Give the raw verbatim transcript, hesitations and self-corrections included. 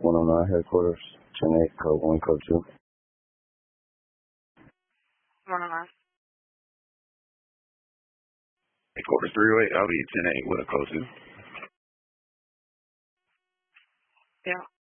one oh nine headquarters, ten eight, code one, code two. one oh nine. Headquarters three oh eight, I'll be ten eight with a code two. Yeah.